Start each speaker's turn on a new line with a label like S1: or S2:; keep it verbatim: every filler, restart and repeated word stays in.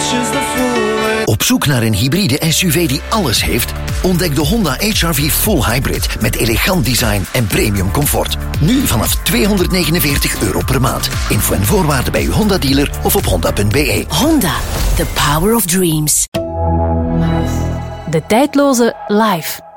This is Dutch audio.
S1: Op zoek naar een hybride S U V die alles heeft? Ontdek de Honda H R V Full Hybrid met elegant design en premium comfort. Nu vanaf tweehonderdnegenenveertig euro per maand. Info en voorwaarden bij uw Honda dealer of op honda punt b e.
S2: Honda, the power of dreams. De tijdloze Life.